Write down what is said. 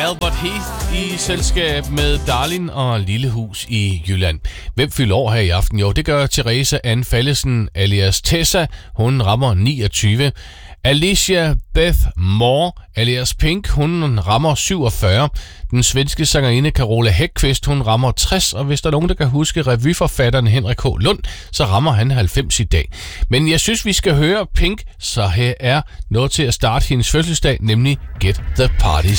Albert Heath i selskab med Darlin og Lillehus i Jylland. Hvem fylder år her i aften? Jo, det gør Therese Ann Fallesen alias Tessa. Hun rammer 29. Alicia Beth Moore alias Pink, hun rammer 47. Den svenske sangerinde Carola Häggkvist, hun rammer 60. Og hvis der er nogen, der kan huske revyforfatteren Henrik H. Lund, så rammer han 90 i dag. Men jeg synes, vi skal høre Pink, så her er noget til at starte hendes fødselsdag, nemlig Get the Party